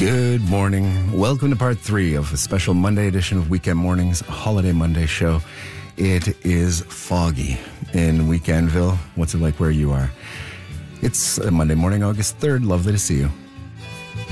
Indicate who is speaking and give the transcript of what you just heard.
Speaker 1: Good morning. Welcome to part 3 of a special Monday edition of Weekend Mornings, a holiday Monday show. It is foggy in Weekendville. What's it like where you are? It's a Monday morning, August 3rd. Lovely to see you.